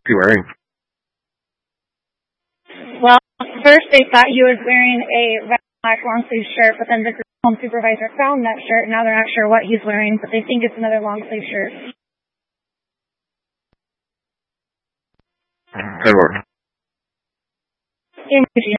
he wearing? Well, first they thought he was wearing a red and black long sleeve shirt, but then the home supervisor found that shirt. Now they're not sure what he's wearing, but they think it's another long sleeve shirt. And what? In Virginia.